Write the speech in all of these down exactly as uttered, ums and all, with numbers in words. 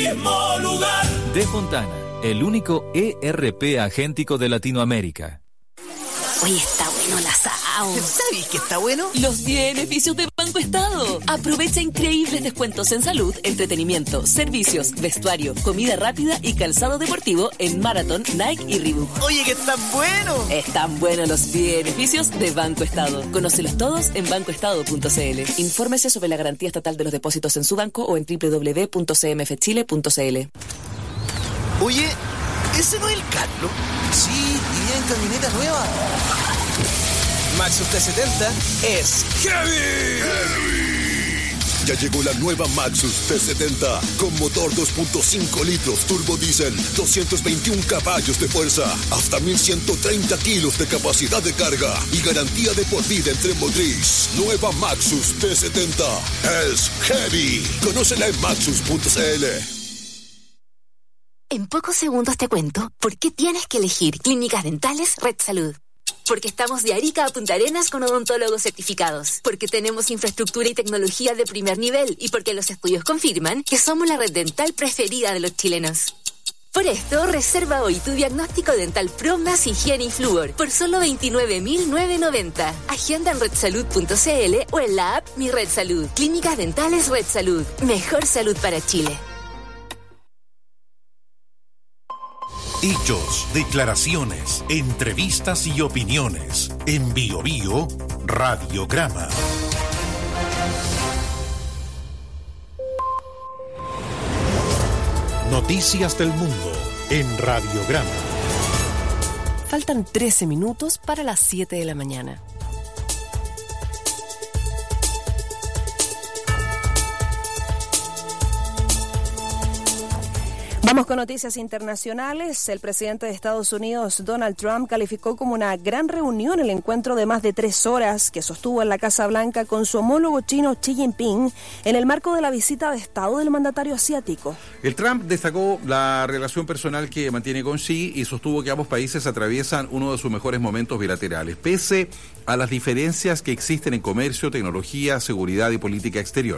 mismo lugar. De Fontana, el único E R P agéntico de Latinoamérica. Oye, está bueno el asado. ¿Sabes qué está bueno? Los beneficios de Banco Estado. Aprovecha increíbles descuentos en salud, entretenimiento, servicios, vestuario, comida rápida y calzado deportivo en Marathon, Nike y Reebok. Oye, que están buenos. Están buenos los beneficios de Banco Estado. Conócelos todos en banco estado punto c l. Infórmese sobre la garantía estatal de los depósitos en su banco o en doble u doble u doble u punto c m f chile punto c l. Oye, ¿ese no es el Carlos? Sí, y en camioneta nueva. Maxus T setenta es heavy. heavy. Ya llegó la nueva Maxus T setenta con motor dos punto cinco litros turbo diésel, doscientos veintiún caballos de fuerza, hasta mil ciento treinta kilos de capacidad de carga y garantía de por vida en tren motriz. Nueva Maxus T setenta es heavy. Conócela en maxus punto c l. En pocos segundos te cuento por qué tienes que elegir Clínicas Dentales Red Salud. Porque estamos de Arica a Punta Arenas con odontólogos certificados. Porque tenemos infraestructura y tecnología de primer nivel. Y porque los estudios confirman que somos la red dental preferida de los chilenos. Por esto, reserva hoy tu diagnóstico dental Pro más higiene y flúor por solo veintinueve mil novecientos noventa. Agenda en red salud punto c l o en la app Mi Red Salud. Clínicas Dentales Red Salud. Mejor salud para Chile. Hechos, declaraciones, entrevistas y opiniones. En Bio Bio, Radiograma. Noticias del mundo en Radiograma. Faltan trece minutos para las siete de la mañana. Vamos con noticias internacionales. El presidente de Estados Unidos, Donald Trump, calificó como una gran reunión el encuentro de más de tres horas que sostuvo en la Casa Blanca con su homólogo chino Xi Jinping en el marco de la visita de Estado del mandatario asiático. El Trump destacó la relación personal que mantiene con Xi y sostuvo que ambos países atraviesan uno de sus mejores momentos bilaterales, pese a las diferencias que existen en comercio, tecnología, seguridad y política exterior.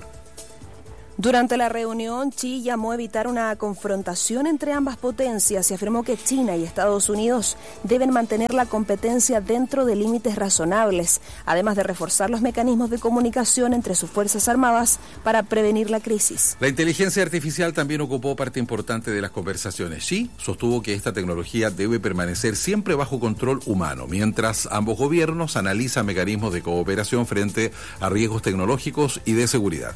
Durante la reunión, Xi llamó a evitar una confrontación entre ambas potencias y afirmó que China y Estados Unidos deben mantener la competencia dentro de límites razonables, además de reforzar los mecanismos de comunicación entre sus fuerzas armadas para prevenir la crisis. La inteligencia artificial también ocupó parte importante de las conversaciones. Xi sostuvo que esta tecnología debe permanecer siempre bajo control humano, mientras ambos gobiernos analizan mecanismos de cooperación frente a riesgos tecnológicos y de seguridad.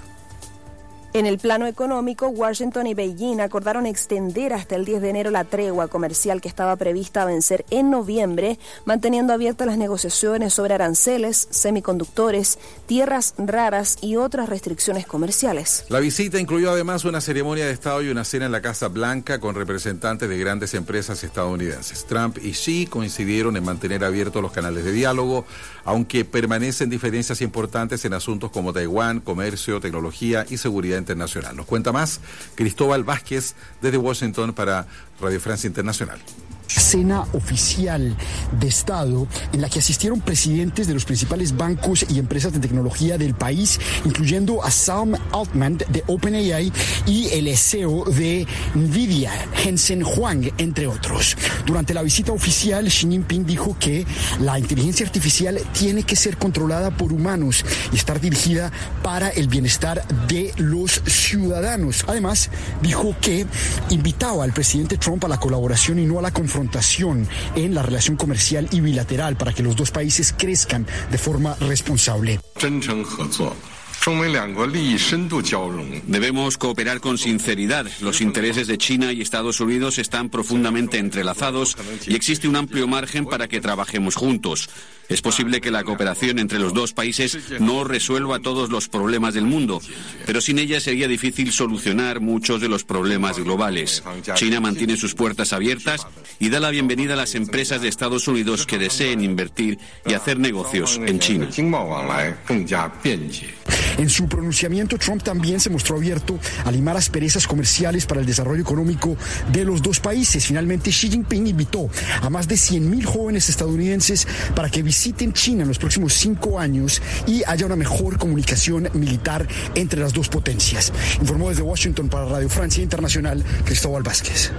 En el plano económico, Washington y Beijing acordaron extender hasta el diez de enero la tregua comercial que estaba prevista a vencer en noviembre, manteniendo abiertas las negociaciones sobre aranceles, semiconductores, tierras raras y otras restricciones comerciales. La visita incluyó además una ceremonia de Estado y una cena en la Casa Blanca con representantes de grandes empresas estadounidenses. Trump y Xi coincidieron en mantener abiertos los canales de diálogo, aunque permanecen diferencias importantes en asuntos como Taiwán, comercio, tecnología y seguridad internacional. Nos cuenta más Cristóbal Vázquez desde Washington para Radio Francia Internacional. Cena oficial de Estado en la que asistieron presidentes de los principales bancos y empresas de tecnología del país, incluyendo a Sam Altman de OpenAI y el C E O de Nvidia, Jensen Huang, entre otros. Durante la visita oficial, Xi Jinping dijo que la inteligencia artificial tiene que ser controlada por humanos y estar dirigida para el bienestar de los ciudadanos. Además, dijo que invitaba al presidente Trump a la colaboración y no a la confrontación en la relación comercial y bilateral para que los dos países crezcan de forma responsable. Debemos cooperar con sinceridad. Los intereses de China y Estados Unidos están profundamente entrelazados y existe un amplio margen para que trabajemos juntos. Es posible que la cooperación entre los dos países no resuelva todos los problemas del mundo, pero sin ella sería difícil solucionar muchos de los problemas globales. China mantiene sus puertas abiertas y da la bienvenida a las empresas de Estados Unidos que deseen invertir y hacer negocios en China. En su pronunciamiento, Trump también se mostró abierto a limar asperezas comerciales para el desarrollo económico de los dos países. Finalmente, Xi Jinping invitó a más de cien mil jóvenes estadounidenses para que visiten visiten China en los próximos cinco años y haya una mejor comunicación militar entre las dos potencias. Informó desde Washington para Radio Francia Internacional, Cristóbal Vázquez.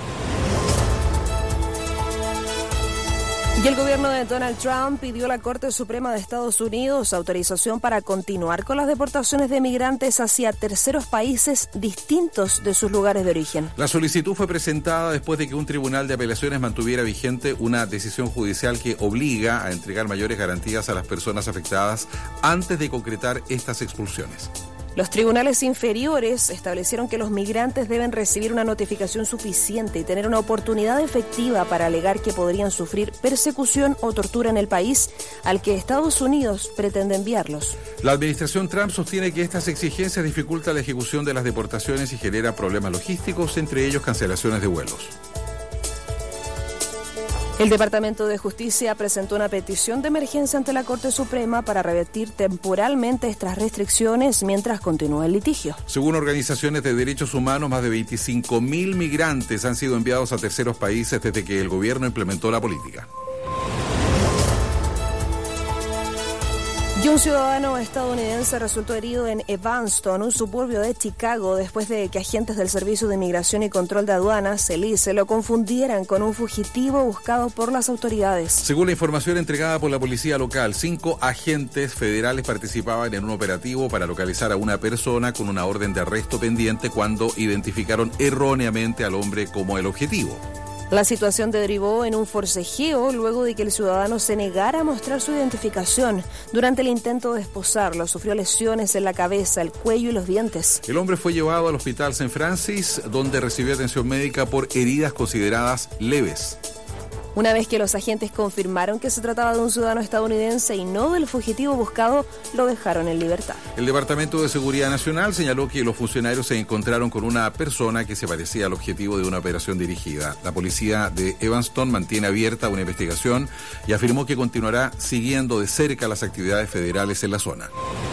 Y el gobierno de Donald Trump pidió a la Corte Suprema de Estados Unidos autorización para continuar con las deportaciones de migrantes hacia terceros países distintos de sus lugares de origen. La solicitud fue presentada después de que un tribunal de apelaciones mantuviera vigente una decisión judicial que obliga a entregar mayores garantías a las personas afectadas antes de concretar estas expulsiones. Los tribunales inferiores establecieron que los migrantes deben recibir una notificación suficiente y tener una oportunidad efectiva para alegar que podrían sufrir persecución o tortura en el país al que Estados Unidos pretende enviarlos. La administración Trump sostiene que estas exigencias dificultan la ejecución de las deportaciones y generan problemas logísticos, entre ellos cancelaciones de vuelos. El Departamento de Justicia presentó una petición de emergencia ante la Corte Suprema para revertir temporalmente estas restricciones mientras continúa el litigio. Según organizaciones de derechos humanos, más de veinticinco mil migrantes han sido enviados a terceros países desde que el gobierno implementó la política. Y un ciudadano estadounidense resultó herido en Evanston, un suburbio de Chicago, después de que agentes del Servicio de Inmigración y Control de Aduanas, el I C E, lo confundieran con un fugitivo buscado por las autoridades. Según la información entregada por la policía local, cinco agentes federales participaban en un operativo para localizar a una persona con una orden de arresto pendiente cuando identificaron erróneamente al hombre como el objetivo. La situación derivó en un forcejeo luego de que el ciudadano se negara a mostrar su identificación. Durante el intento de esposarlo, sufrió lesiones en la cabeza, el cuello y los dientes. El hombre fue llevado al hospital Saint Francis, donde recibió atención médica por heridas consideradas leves. Una vez que los agentes confirmaron que se trataba de un ciudadano estadounidense y no del fugitivo buscado, lo dejaron en libertad. El Departamento de Seguridad Nacional señaló que los funcionarios se encontraron con una persona que se parecía al objetivo de una operación dirigida. La policía de Evanston mantiene abierta una investigación y afirmó que continuará siguiendo de cerca las actividades federales en la zona.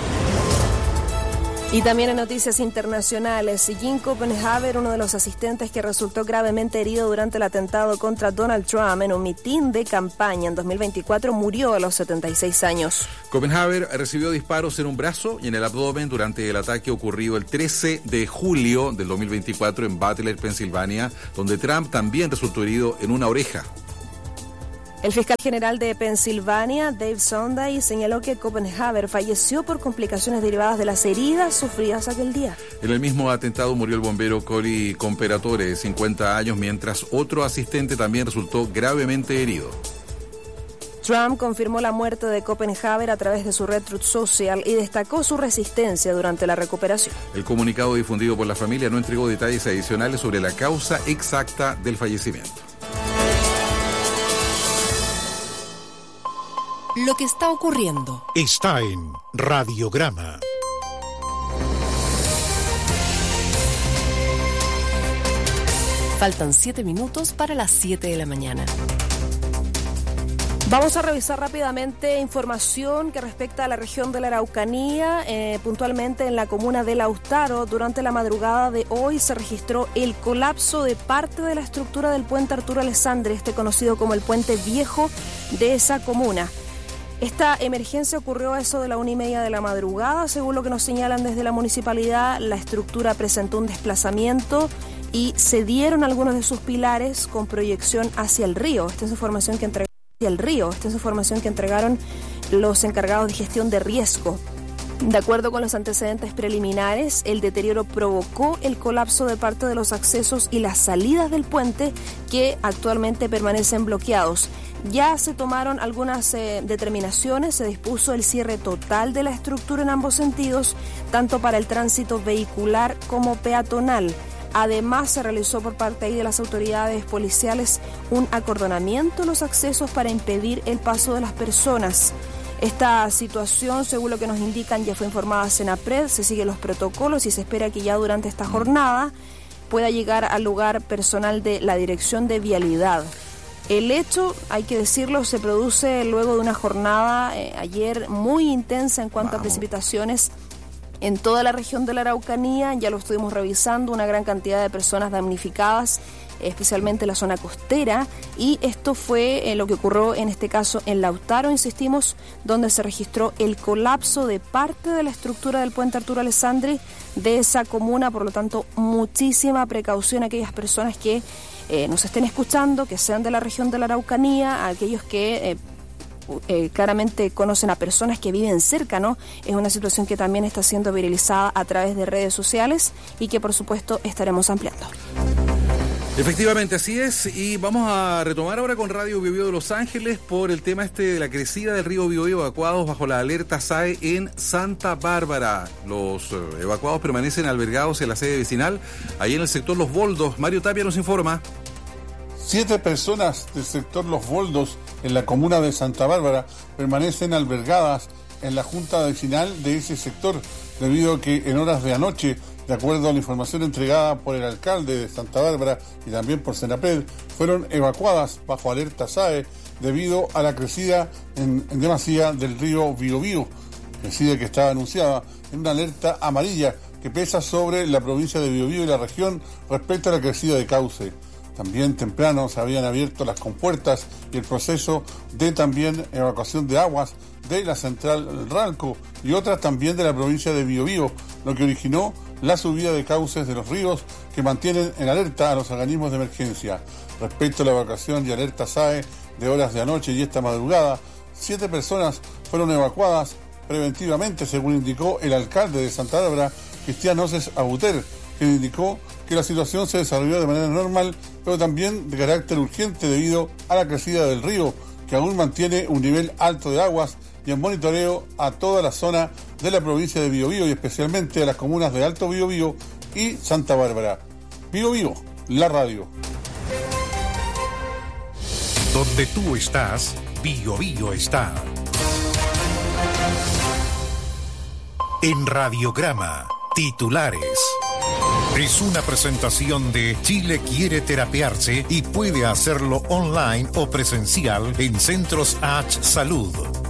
Y también en noticias internacionales, Jim Copenhaver, uno de los asistentes que resultó gravemente herido durante el atentado contra Donald Trump en un mitin de campaña en dos mil veinticuatro, murió a los setenta y seis años. Copenhaver recibió disparos en un brazo y en el abdomen durante el ataque ocurrido el trece de julio del dos mil veinticuatro en Butler, Pensilvania, donde Trump también resultó herido en una oreja. El fiscal general de Pensilvania, Dave Sunday, señaló que Copenhaver falleció por complicaciones derivadas de las heridas sufridas aquel día. En el mismo atentado murió el bombero Cory Comperatore, de cincuenta años, mientras otro asistente también resultó gravemente herido. Trump confirmó la muerte de Copenhaver a través de su red Truth Social y destacó su resistencia durante la recuperación. El comunicado difundido por la familia no entregó detalles adicionales sobre la causa exacta del fallecimiento. Lo que está ocurriendo está en Radiograma. Faltan siete minutos para las siete de la mañana. Vamos a revisar rápidamente información que respecta a la región de la Araucanía, eh, puntualmente en la comuna de Lautaro. Durante la madrugada de hoy se registró el colapso de parte de la estructura del puente Arturo Alessandri, este conocido como el puente viejo de esa comuna. Esta emergencia ocurrió a eso de la una y media de la madrugada. Según lo que nos señalan desde la municipalidad, la estructura presentó un desplazamiento y cedieron algunos de sus pilares con proyección hacia el río. Esta es información que entregaron hacia el río. Esta es información que entregaron los encargados de gestión de riesgo. De acuerdo con los antecedentes preliminares, el deterioro provocó el colapso de parte de los accesos y las salidas del puente, que actualmente permanecen bloqueados. Ya se tomaron algunas eh, determinaciones, se dispuso el cierre total de la estructura en ambos sentidos, tanto para el tránsito vehicular como peatonal. Además, se realizó por parte ahí de las autoridades policiales un acordonamiento en los accesos para impedir el paso de las personas. Esta situación, según lo que nos indican, ya fue informada Senapred, se siguen los protocolos y se espera que ya durante esta jornada pueda llegar al lugar personal de la Dirección de Vialidad. El hecho, hay que decirlo, se produce luego de una jornada eh, ayer muy intensa en cuanto Vamos. a precipitaciones en toda la región de la Araucanía, ya lo estuvimos revisando, una gran cantidad de personas damnificadas, especialmente en la zona costera, y esto fue eh, lo que ocurrió en este caso en Lautaro, insistimos, donde se registró el colapso de parte de la estructura del puente Arturo Alessandri de esa comuna. Por lo tanto, muchísima precaución a aquellas personas que eh, nos estén escuchando, que sean de la región de la Araucanía, a aquellos que eh, eh, claramente conocen a personas que viven cerca, ¿no? Es una situación que también está siendo viralizada a través de redes sociales y que por supuesto estaremos ampliando. Efectivamente, así es, y vamos a retomar ahora con Radio Biobío de Los Ángeles por el tema este de la crecida del río Biobío, evacuados bajo la alerta S A E en Santa Bárbara. Los eh, evacuados permanecen albergados en la sede vecinal, ahí en el sector Los Boldos. Mario Tapia nos informa. Siete personas del sector Los Boldos, en la comuna de Santa Bárbara, permanecen albergadas en la junta vecinal de ese sector, debido a que en horas de anoche, de acuerdo a la información entregada por el alcalde de Santa Bárbara y también por Senapred, fueron evacuadas bajo alerta S A E debido a la crecida en, en demasía del río Biobío, crecida que estaba anunciada en una alerta amarilla que pesa sobre la provincia de Biobío y la región respecto a la crecida de cauce. También temprano se habían abierto las compuertas y el proceso de también evacuación de aguas de la central Ralco y otras también de la provincia de Biobío, lo que originó la subida de cauces de los ríos que mantienen en alerta a los organismos de emergencia. Respecto a la evacuación y alerta S A E de horas de anoche y esta madrugada, siete personas fueron evacuadas preventivamente, según indicó el alcalde de Santa Bárbara, Cristian Oces Abuter, quien indicó que la situación se desarrolló de manera normal, pero también de carácter urgente debido a la crecida del río, que aún mantiene un nivel alto de aguas, y en monitoreo a toda la zona de la provincia de Biobío y especialmente a las comunas de Alto Biobío y Santa Bárbara. Biobío, la radio. Donde tú estás, Biobío está. En Radiograma, titulares. Es una presentación de Chile quiere terapiarse y puede hacerlo online o presencial en Centros H Salud.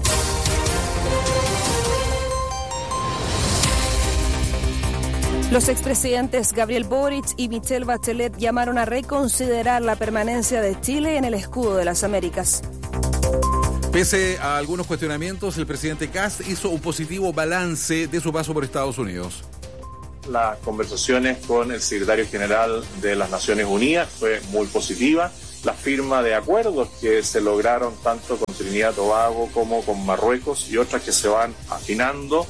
Los expresidentes Gabriel Boric y Michelle Bachelet llamaron a reconsiderar la permanencia de Chile en el escudo de las Américas. Pese a algunos cuestionamientos, el presidente Kast hizo un positivo balance de su paso por Estados Unidos. Las conversaciones con el secretario general de las Naciones Unidas fue muy positiva. La firma de acuerdos que se lograron tanto con Trinidad y Tobago como con Marruecos y otras que se van afinando.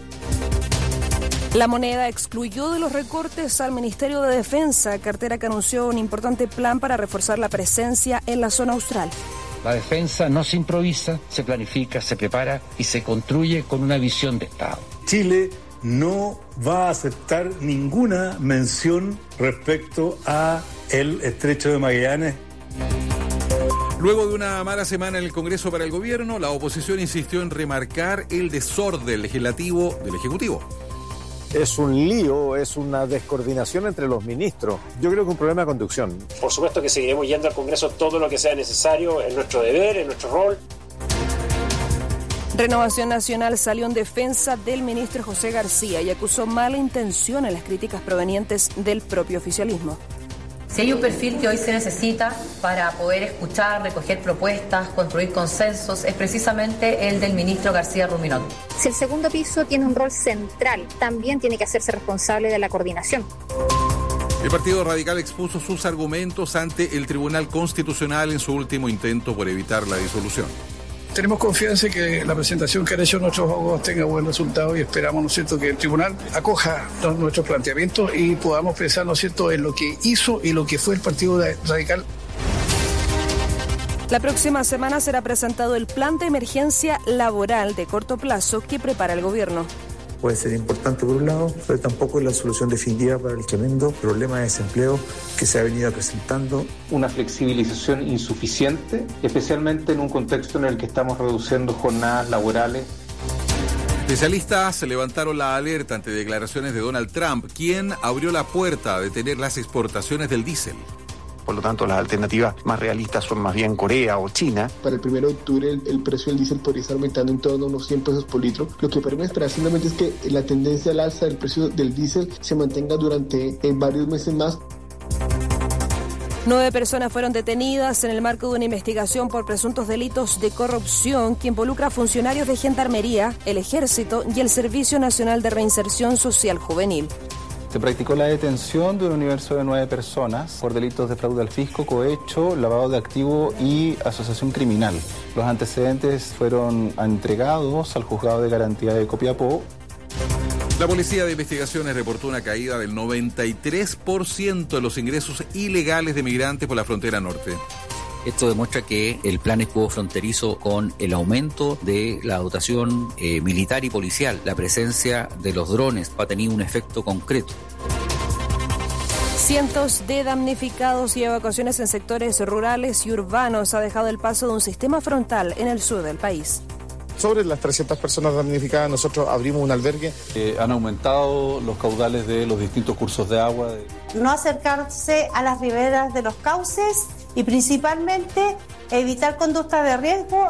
La Moneda excluyó de los recortes al Ministerio de Defensa, cartera que anunció un importante plan para reforzar la presencia en la zona austral. La defensa no se improvisa, se planifica, se prepara y se construye con una visión de Estado. Chile no va a aceptar ninguna mención respecto a el Estrecho de Magallanes. Luego de una mala semana en el Congreso para el Gobierno, la oposición insistió en remarcar el desorden legislativo del Ejecutivo. Es un lío, es una descoordinación entre los ministros. Yo creo que un problema de conducción. Por supuesto que seguiremos yendo al Congreso todo lo que sea necesario, es nuestro deber, es nuestro rol. Renovación Nacional salió en defensa del ministro José García y acusó mala intención en las críticas provenientes del propio oficialismo. Si hay un perfil que hoy se necesita para poder escuchar, recoger propuestas, construir consensos, es precisamente el del ministro García Ruminot. Si el segundo piso tiene un rol central, también tiene que hacerse responsable de la coordinación. El Partido Radical expuso sus argumentos ante el Tribunal Constitucional en su último intento por evitar la disolución. Tenemos confianza en que la presentación que han hecho nuestros abogados tenga buen resultado y esperamos, ¿no es cierto?, que el tribunal acoja nuestros planteamientos y podamos pensar, ¿no es cierto?, en lo que hizo y lo que fue el Partido Radical. La próxima semana será presentado el plan de emergencia laboral de corto plazo que prepara el gobierno. Puede ser importante por un lado, pero tampoco es la solución definitiva para el tremendo problema de desempleo que se ha venido presentando. Una flexibilización insuficiente, especialmente en un contexto en el que estamos reduciendo jornadas laborales. Especialistas se levantaron la alerta ante declaraciones de Donald Trump, quien abrió la puerta a detener las exportaciones del diésel. Por lo tanto, las alternativas más realistas son más bien Corea o China. Para el primero de octubre el, el precio del diésel podría estar aumentando en torno a unos cien pesos por litro. Lo que podemos esperar simplemente es que la tendencia al alza del precio del diésel se mantenga durante eh, varios meses más. Nueve personas fueron detenidas en el marco de una investigación por presuntos delitos de corrupción que involucra a funcionarios de Gendarmería, el Ejército y el Servicio Nacional de Reinserción Social Juvenil. Se practicó la detención de un universo de nueve personas por delitos de fraude al fisco, cohecho, lavado de activo y asociación criminal. Los antecedentes fueron entregados al Juzgado de Garantía de Copiapó. La Policía de Investigaciones reportó una caída del noventa y tres por ciento de los ingresos ilegales de migrantes por la frontera norte. Esto demuestra que el plan estuvo fronterizo con el aumento de la dotación eh, militar y policial. La presencia de los drones ha tenido un efecto concreto. Cientos de damnificados y evacuaciones en sectores rurales y urbanos ha dejado el paso de un sistema frontal en el sur del país. Sobre las trescientas personas damnificadas, nosotros abrimos un albergue. Eh, han aumentado los caudales de los distintos cursos de agua. No acercarse a las riberas de los cauces y principalmente evitar conductas de riesgo.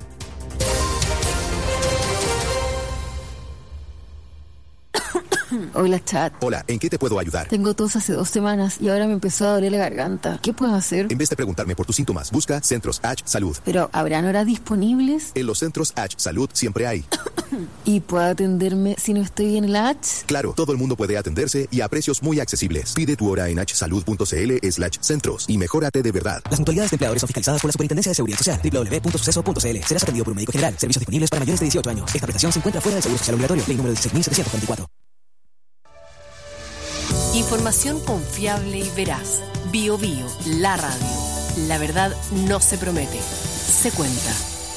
Hola, chat. Hola, ¿en qué te puedo ayudar? Tengo tos hace dos semanas y ahora me empezó a doler la garganta. ¿Qué puedo hacer? En vez de preguntarme por tus síntomas, busca Centros H Salud. ¿Pero habrán horas disponibles? En los Centros H Salud siempre hay. ¿Y puedo atenderme si no estoy en la H? Claro, todo el mundo puede atenderse y a precios muy accesibles. Pide tu hora en hsalud.cl slash centros y mejórate de verdad. Las mutualidades de empleadores son fiscalizadas por la Superintendencia de Seguridad Social. doble u doble u doble u punto suceso punto c l. Serás atendido por un médico general. Servicios disponibles para mayores de dieciocho años. Esta prestación se encuentra fuera del seguro social obligatorio. Ley número dieciséis mil setecientos cuarenta y cuatro. Información confiable y veraz. Bio Bio, la radio. La verdad no se promete, se cuenta.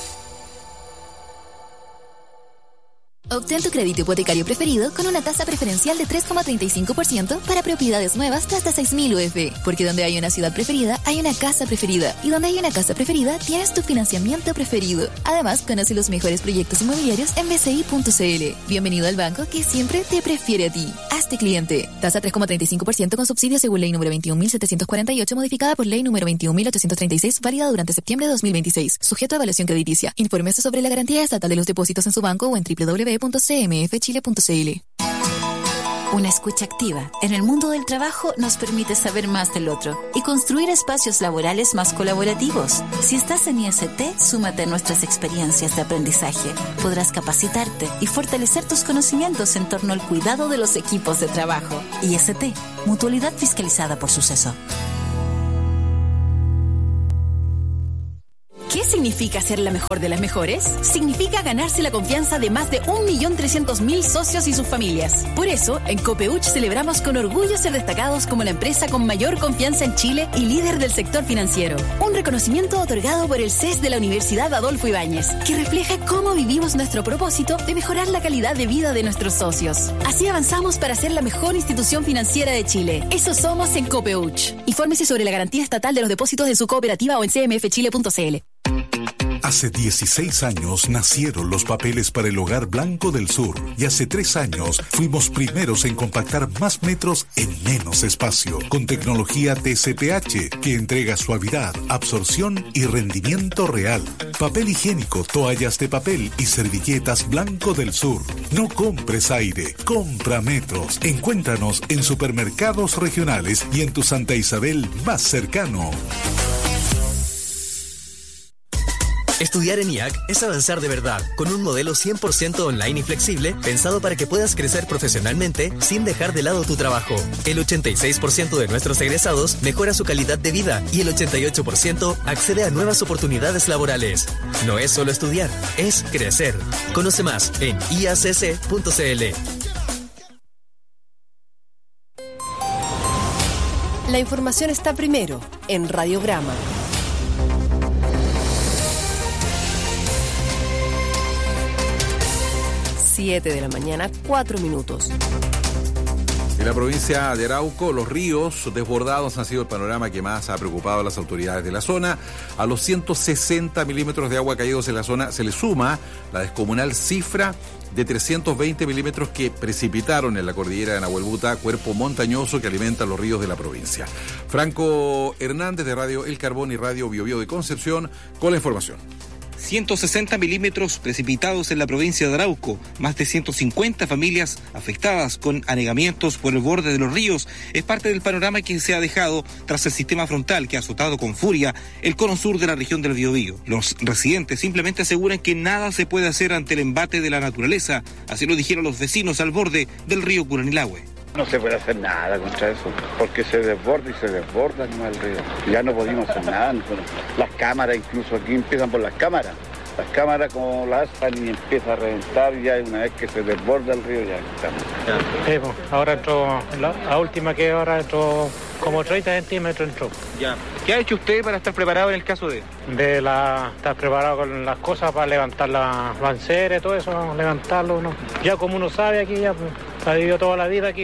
Obtén tu crédito hipotecario preferido con una tasa preferencial de tres coma treinta y cinco por ciento para propiedades nuevas de hasta seis mil U F. Porque donde hay una ciudad preferida, hay una casa preferida. Y donde hay una casa preferida, tienes tu financiamiento preferido. Además, conoce los mejores proyectos inmobiliarios en b c i punto c l. Bienvenido al banco que siempre te prefiere a ti. Hazte cliente. Tasa tres coma treinta y cinco por ciento con subsidio según ley número veintiún mil setecientos cuarenta y ocho, modificada por ley número veintiún mil ochocientos treinta y seis, válida durante septiembre de dos mil veintiséis. Sujeto a evaluación crediticia. Infórmese sobre la garantía estatal de los depósitos en su banco o en doble u doble u doble u punto c m f chile punto c l. Una escucha activa en el mundo del trabajo nos permite saber más del otro y construir espacios laborales más colaborativos. Si estás en I S T, súmate a nuestras experiencias de aprendizaje. Podrás capacitarte y fortalecer tus conocimientos en torno al cuidado de los equipos de trabajo. I S T, mutualidad fiscalizada por Suceso. ¿Qué significa ser la mejor de las mejores? Significa ganarse la confianza de más de un millón trescientos mil socios y sus familias. Por eso, en Copeuch celebramos con orgullo ser destacados como la empresa con mayor confianza en Chile y líder del sector financiero. Un reconocimiento otorgado por el C E S de la Universidad Adolfo Ibáñez, que refleja cómo vivimos nuestro propósito de mejorar la calidad de vida de nuestros socios. Así avanzamos para ser la mejor institución financiera de Chile. Eso somos en Copeuch. Infórmese sobre la garantía estatal de los depósitos de su cooperativa o en c m f chile punto c l. Hace dieciséis años nacieron los papeles para el Hogar Blanco del Sur y hace tres años fuimos primeros en compactar más metros en menos espacio con tecnología T C P H que entrega suavidad, absorción y rendimiento real. Papel higiénico, toallas de papel y servilletas Blanco del Sur. No compres aire, compra metros. Encuéntranos en supermercados regionales y en tu Santa Isabel más cercano. Estudiar en I A C es avanzar de verdad, con un modelo cien por ciento online y flexible, pensado para que puedas crecer profesionalmente sin dejar de lado tu trabajo. El ochenta y seis por ciento de nuestros egresados mejora su calidad de vida y el ochenta y ocho por ciento accede a nuevas oportunidades laborales. No es solo estudiar, es crecer. Conoce más en i a c c punto c l. La información está primero en Radiograma. siete de la mañana, cuatro minutos. En la provincia de Arauco, los ríos desbordados han sido el panorama que más ha preocupado a las autoridades de la zona. A los ciento sesenta milímetros de agua caídos en la zona se le suma la descomunal cifra de trescientos veinte milímetros que precipitaron en la cordillera de Nahuelbuta, cuerpo montañoso que alimenta los ríos de la provincia. Franco Hernández de Radio El Carbón y Radio Biobío de Concepción con la información. ciento sesenta milímetros precipitados en la provincia de Arauco, más de ciento cincuenta familias afectadas con anegamientos por el borde de los ríos, es parte del panorama que se ha dejado tras el sistema frontal que ha azotado con furia el cono sur de la región del Biobío. Los residentes simplemente aseguran que nada se puede hacer ante el embate de la naturaleza, así lo dijeron los vecinos al borde del río Curanilahue. No se puede hacer nada contra eso, porque se desborda y se desborda el río. Ya no podemos hacer nada. Las cámaras, incluso aquí empiezan por las cámaras. Las cámaras como las hacen y empieza a reventar, y ya una vez que se desborda el río ya estamos. Sí, pues, ahora entró, la, la última que ahora entró como treinta centímetros entró. Ya. ¿Qué ha hecho usted para estar preparado en el caso de? De la, estar preparado con las cosas para levantar la lancera y todo eso, levantarlo, ¿no? Ya como uno sabe aquí, ya pues, ha vivido toda la vida aquí.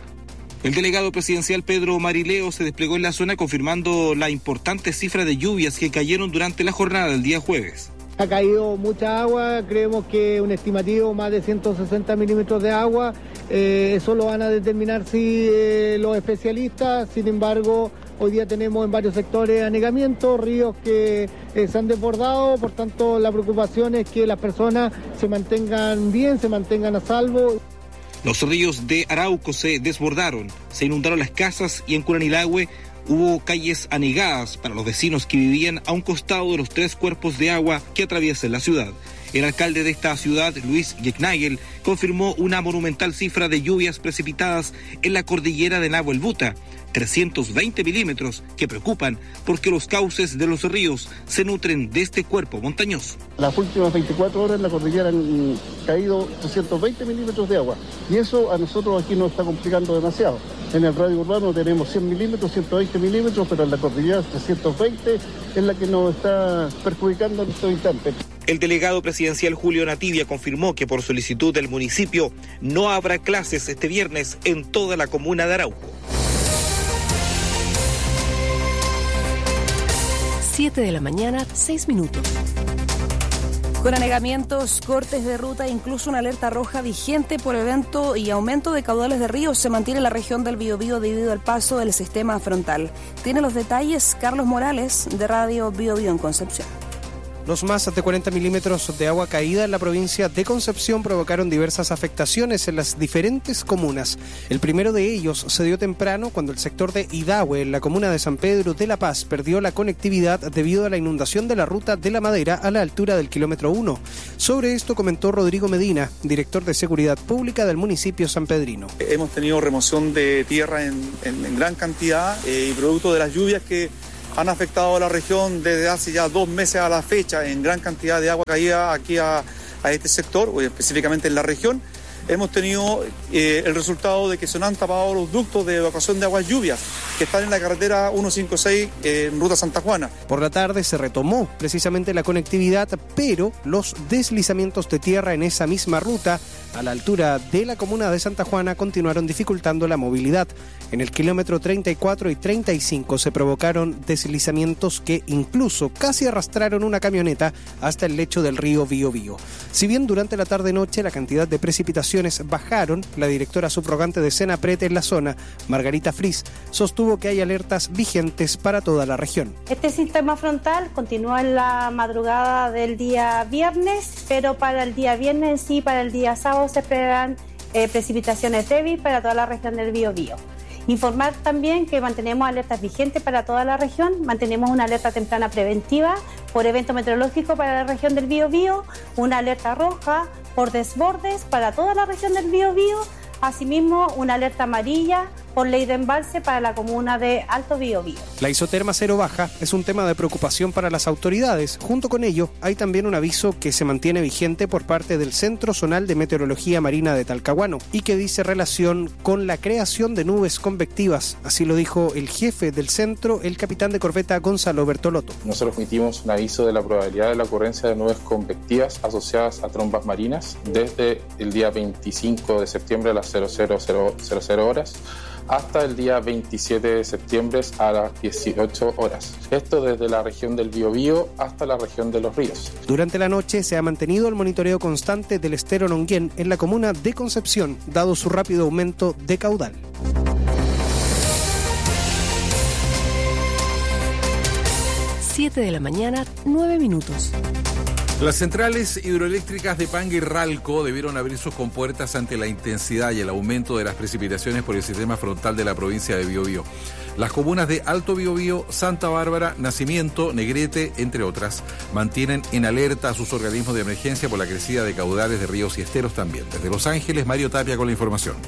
El delegado presidencial Pedro Marileo se desplegó en la zona confirmando la importante cifra de lluvias que cayeron durante la jornada del día jueves. Ha caído mucha agua, creemos que un estimativo más de ciento sesenta milímetros de agua, eh, eso lo van a determinar sí, eh, los especialistas. Sin embargo, hoy día tenemos en varios sectores anegamientos, ríos que eh, se han desbordado, por tanto la preocupación es que las personas se mantengan bien, se mantengan a salvo. Los ríos de Arauco se desbordaron, se inundaron las casas y en Curanilahue hubo calles anegadas para los vecinos que vivían a un costado de los tres cuerpos de agua que atraviesan la ciudad. El alcalde de esta ciudad, Luis Yeknagel, confirmó una monumental cifra de lluvias precipitadas en la cordillera de Nahuelbuta, trescientos veinte milímetros, que preocupan porque los cauces de los ríos se nutren de este cuerpo montañoso. Las últimas veinticuatro horas en la cordillera han caído trescientos veinte milímetros de agua, y eso a nosotros aquí nos está complicando demasiado. En el radio urbano tenemos cien milímetros, ciento veinte milímetros, pero en la cordillera trescientos veinte es la que nos está perjudicando en estos instantes. El delegado presidencial Julio Nativia confirmó que por solicitud del municipio no habrá clases este viernes en toda la comuna de Arauco. siete de la mañana, seis minutos. Con anegamientos, cortes de ruta e incluso una alerta roja vigente por evento y aumento de caudales de ríos, se mantiene la región del Biobío debido al paso del sistema frontal. Tiene los detalles Carlos Morales, de Radio Biobío en Concepción. Los más de cuarenta milímetros de agua caída en la provincia de Concepción provocaron diversas afectaciones en las diferentes comunas. El primero de ellos se dio temprano cuando el sector de Idahue, en la comuna de San Pedro de la Paz, perdió la conectividad debido a la inundación de la ruta de la Madera a la altura del kilómetro uno. Sobre esto comentó Rodrigo Medina, director de Seguridad Pública del municipio sanpedrino. Hemos tenido remoción de tierra en, en, en gran cantidad eh, y producto de las lluvias que han afectado a la región desde hace ya dos meses a la fecha, en gran cantidad de agua caída aquí a, a este sector, o específicamente en la región. Hemos tenido eh, el resultado de que se nos han tapado los ductos de evacuación de aguas lluvias que están en la carretera ciento cincuenta y seis eh, en ruta Santa Juana. Por la tarde se retomó precisamente la conectividad, pero los deslizamientos de tierra en esa misma ruta, a la altura de la comuna de Santa Juana, continuaron dificultando la movilidad. En el kilómetro treinta y cuatro y treinta y cinco se provocaron deslizamientos que incluso casi arrastraron una camioneta hasta el lecho del río Biobío. Si bien durante la tarde-noche la cantidad de precipitaciones bajaron, la directora subrogante de Senapred en la zona, Margarita Fris, sostuvo que hay alertas vigentes para toda la región. Este sistema frontal continúa en la madrugada del día viernes, pero para el día viernes en sí, para el día sábado se esperan eh, precipitaciones débiles para toda la región del Biobío. Informar también que mantenemos alertas vigentes para toda la región, mantenemos una alerta temprana preventiva por evento meteorológico para la región del Biobío, una alerta roja por desbordes para toda la región del Biobío, asimismo una alerta amarilla por ley de embalse para la comuna de Alto Biobío. La isoterma cero baja es un tema de preocupación para las autoridades. Junto con ello, hay también un aviso que se mantiene vigente por parte del Centro Zonal de Meteorología Marina de Talcahuano y que dice relación con la creación de nubes convectivas. Así lo dijo el jefe del centro, el capitán de corbeta Gonzalo Bertolotto. Nosotros emitimos un aviso de la probabilidad de la ocurrencia de nubes convectivas asociadas a trombas marinas desde el día veinticinco de septiembre a las cero cero cero horas hasta el día veintisiete de septiembre a las dieciocho horas. Esto desde la región del Biobío hasta la región de Los Ríos. Durante la noche se ha mantenido el monitoreo constante del estero Nonguén en la comuna de Concepción, dado su rápido aumento de caudal. siete de la mañana, nueve minutos. Las centrales hidroeléctricas de Panga y Ralco debieron abrir sus compuertas ante la intensidad y el aumento de las precipitaciones por el sistema frontal de la provincia de Biobío. Las comunas de Alto Biobío, Santa Bárbara, Nacimiento, Negrete, entre otras, mantienen en alerta a sus organismos de emergencia por la crecida de caudales de ríos y esteros también. Desde Los Ángeles, Mario Tapia con la información.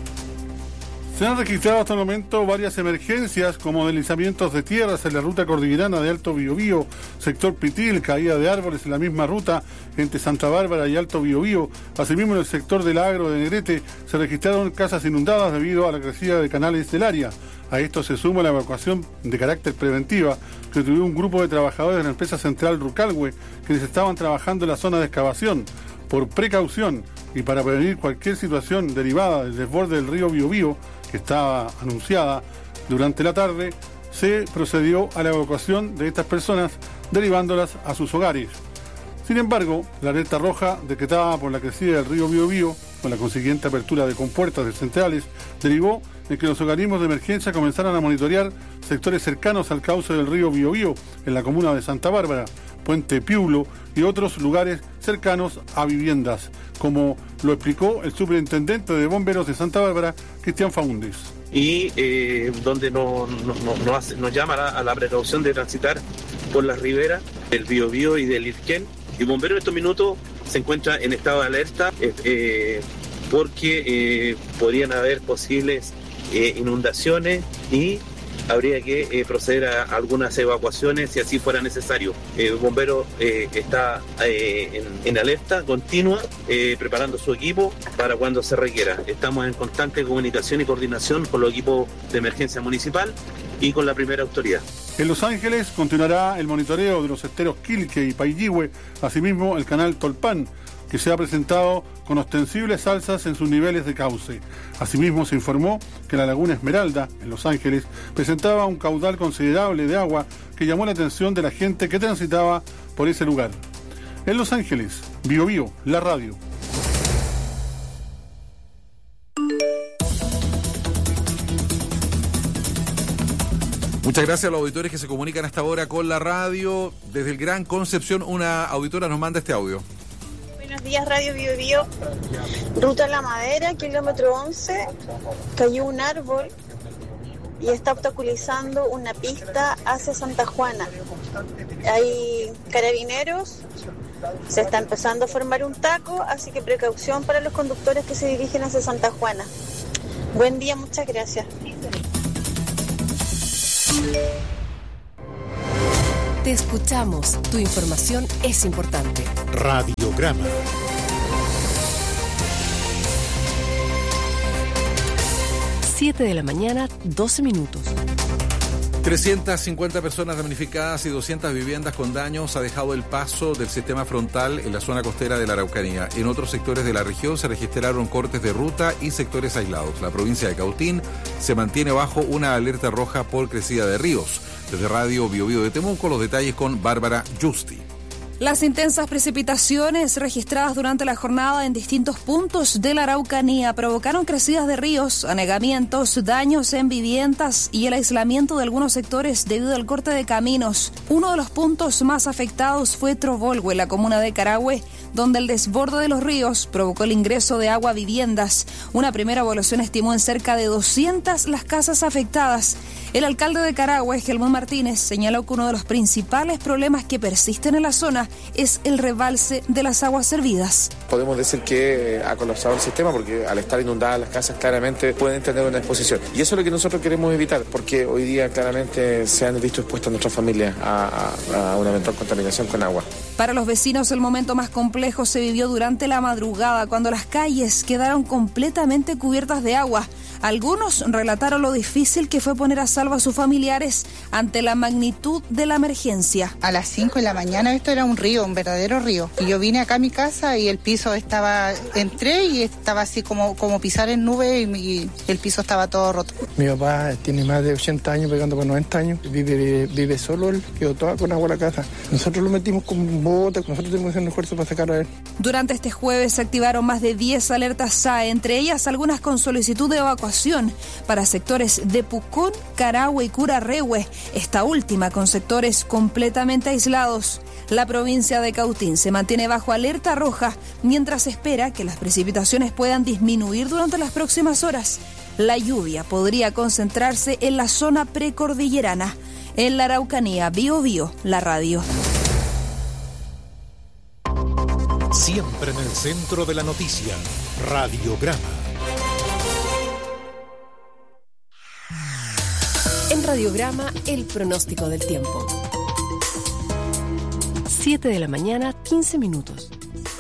Se han registrado hasta el momento varias emergencias como deslizamientos de tierras en la ruta cordillerana de Alto Biobío, sector Pitil, caída de árboles en la misma ruta entre Santa Bárbara y Alto Biobío. Asimismo, en el sector del Agro de Negrete se registraron casas inundadas debido a la crecida de canales del área. A esto se suma la evacuación de carácter preventiva que tuvo un grupo de trabajadores de la empresa central Rucalhue quienes estaban trabajando en la zona de excavación. Por precaución y para prevenir cualquier situación derivada del desborde del río Biobío, que estaba anunciada durante la tarde, se procedió a la evacuación de estas personas, derivándolas a sus hogares. Sin embargo, la alerta roja decretada por la crecida del río Biobío, con la consiguiente apertura de compuertas de centrales, derivó en que los organismos de emergencia comenzaran a monitorear sectores cercanos al cauce del río Biobío, en la comuna de Santa Bárbara, Puente Piulo y otros lugares cercanos a viviendas, como lo explicó el superintendente de bomberos de Santa Bárbara, Cristian Faúndez. Y eh, donde nos, nos, nos, hace, nos llama a, a la precaución de transitar por las riberas del Biobío y del Irquén. Y bomberos en estos minutos se encuentra en estado de alerta eh, eh, porque eh, podrían haber posibles eh, inundaciones y habría que eh, proceder a algunas evacuaciones si así fuera necesario. El bombero eh, está eh, en, en alerta continua, eh, preparando su equipo para cuando se requiera. Estamos en constante comunicación y coordinación con los equipos de emergencia municipal y con la primera autoridad. En Los Ángeles continuará el monitoreo de los esteros Quilque y Pailligüe, asimismo el canal Tolpán, que se ha presentado con ostensibles alzas en sus niveles de cauce. Asimismo, se informó que la laguna Esmeralda, en Los Ángeles, presentaba un caudal considerable de agua que llamó la atención de la gente que transitaba por ese lugar. En Los Ángeles, Biobío, la radio. Muchas gracias a los auditores que se comunican hasta ahora con la radio. Desde el Gran Concepción, una auditora nos manda este audio. Buenos días, Radio Biobío. Ruta La Madera, kilómetro once. Cayó un árbol y está obstaculizando una pista hacia Santa Juana. Hay carabineros, se está empezando a formar un taco, así que precaución para los conductores que se dirigen hacia Santa Juana. Buen día, muchas gracias. Te escuchamos. Tu información es importante. Radiograma. siete de la mañana, doce minutos. trescientas cincuenta personas damnificadas y doscientas viviendas con daños ha dejado el paso del sistema frontal en la zona costera de la Araucanía. En otros sectores de la región se registraron cortes de ruta y sectores aislados. La provincia de Cautín se mantiene bajo una alerta roja por crecida de ríos. Desde Radio Biobío de Temuco, los detalles con Bárbara Justi. Las intensas precipitaciones registradas durante la jornada en distintos puntos de la Araucanía provocaron crecidas de ríos, anegamientos, daños en viviendas y el aislamiento de algunos sectores debido al corte de caminos. Uno de los puntos más afectados fue Trovolhue, la comuna de Carahue, donde el desborde de los ríos provocó el ingreso de agua a viviendas. Una primera evaluación estimó en cerca de doscientas las casas afectadas. El alcalde de Carahue, Gelmón Martínez, señaló que uno de los principales problemas que persisten en la zona problema es el rebalse de las aguas servidas. Podemos decir que ha colapsado el sistema porque al estar inundadas las casas claramente pueden tener una exposición. Y eso es lo que nosotros queremos evitar, porque hoy día claramente se han visto expuestas nuestras familias a, a, a una eventual contaminación con agua. Para los vecinos el momento más complejo se vivió durante la madrugada, cuando las calles quedaron completamente cubiertas de agua. Algunos relataron lo difícil que fue poner a salvo a sus familiares ante la magnitud de la emergencia. A las cinco de la mañana esto era un río, un verdadero río. Y yo vine acá a mi casa y el piso estaba, entré y estaba así como, como pisar en nube y, y el piso estaba todo roto. Mi papá tiene más de ochenta años, pegando con noventa años, vive, vive solo, él quedó toda con agua en la casa. Nosotros lo metimos con botas, nosotros tenemos que hacer un esfuerzo para sacarlo a él. Durante este jueves se activaron más de diez alertas S A E, entre ellas algunas con solicitud de evacuación para sectores de Pucón, Carahue y Curarrehue, esta última con sectores completamente aislados. La provincia de Cautín se mantiene bajo alerta roja mientras espera que las precipitaciones puedan disminuir durante las próximas horas. La lluvia podría concentrarse en la zona precordillerana. En la Araucanía, Bío Bío, la radio. Siempre en el centro de la noticia, Radiograma. En Radiograma, el pronóstico del tiempo. siete de la mañana, quince minutos.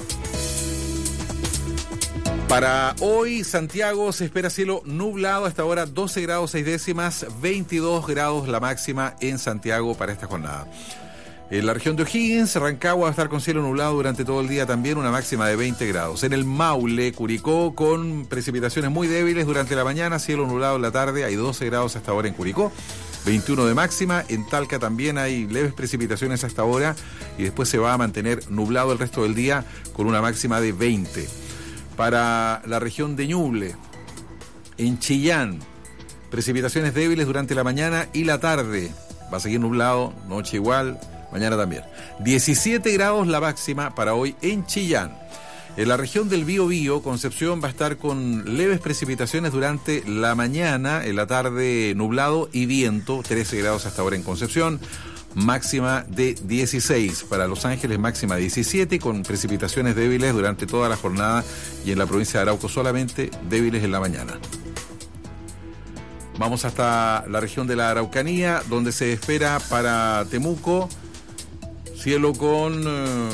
Para hoy, Santiago se espera cielo nublado, hasta ahora doce grados seis décimas, veintidós grados la máxima en Santiago para esta jornada. En la región de O'Higgins, Rancagua va a estar con cielo nublado durante todo el día también, una máxima de veinte grados. En el Maule, Curicó, con precipitaciones muy débiles durante la mañana, cielo nublado en la tarde, hay doce grados hasta ahora en Curicó, veintiuno de máxima. En Talca también hay leves precipitaciones hasta ahora y después se va a mantener nublado el resto del día con una máxima de veinte. Para la región de Ñuble, en Chillán, precipitaciones débiles durante la mañana y la tarde, va a seguir nublado, noche igual, mañana también. diecisiete grados la máxima para hoy en Chillán. En la región del Bío Bío, Concepción va a estar con leves precipitaciones durante la mañana, en la tarde nublado y viento, trece grados hasta ahora en Concepción, máxima de dieciséis. Para Los Ángeles, máxima diecisiete, con precipitaciones débiles durante toda la jornada, y en la provincia de Arauco solamente débiles en la mañana. Vamos hasta la región de la Araucanía, donde se espera para Temuco cielo con eh,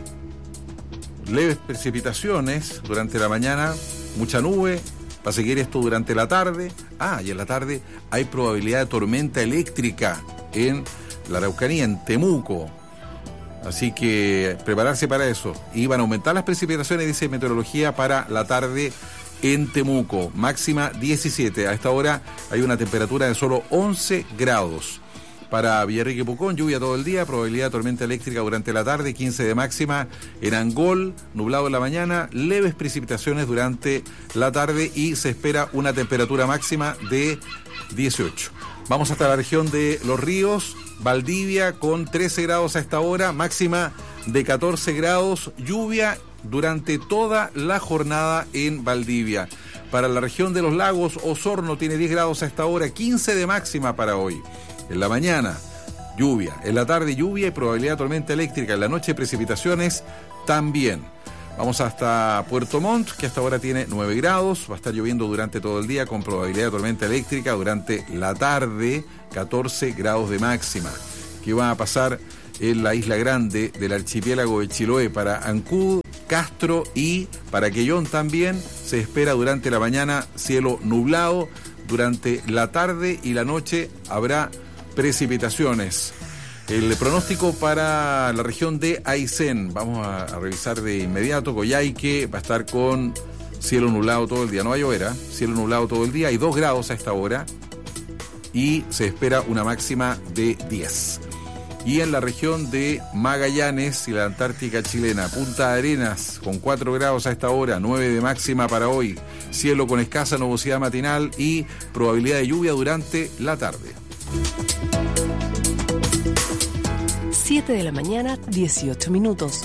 leves precipitaciones durante la mañana, mucha nube, va a seguir esto durante la tarde. Ah, y en la tarde hay probabilidad de tormenta eléctrica en la Araucanía, en Temuco. Así que prepararse para eso. Y van a aumentar las precipitaciones, dice Meteorología, para la tarde en Temuco. Máxima diecisiete. A esta hora hay una temperatura de solo once grados. Para Villarrica y Pucón, lluvia todo el día, probabilidad de tormenta eléctrica durante la tarde, quince de máxima. En Angol, nublado en la mañana, leves precipitaciones durante la tarde y se espera una temperatura máxima de dieciocho. Vamos hasta la región de Los Ríos, Valdivia, con trece grados a esta hora, máxima de catorce grados, lluvia durante toda la jornada en Valdivia. Para la región de Los Lagos, Osorno tiene diez grados a esta hora, quince de máxima para hoy. En la mañana, lluvia. En la tarde, lluvia y probabilidad de tormenta eléctrica. En la noche, precipitaciones también. Vamos hasta Puerto Montt, que hasta ahora tiene nueve grados. Va a estar lloviendo durante todo el día con probabilidad de tormenta eléctrica. Durante la tarde, catorce grados de máxima. ¿Qué va a pasar en la isla grande del archipiélago de Chiloé? Para Ancud, Castro y para Quellón también se espera durante la mañana cielo nublado. Durante la tarde y la noche habrá precipitaciones. El pronóstico para la región de Aysén, vamos a, a revisar de inmediato. Coyhaique va a estar con cielo nublado todo el día, no va a llover, ¿eh? Cielo nublado todo el día, hay dos grados a esta hora y se espera una máxima de diez. Y en la región de Magallanes y la Antártica chilena, Punta Arenas con cuatro grados a esta hora, nueve de máxima para hoy, cielo con escasa nubosidad matinal y probabilidad de lluvia durante la tarde. siete de la mañana, dieciocho minutos.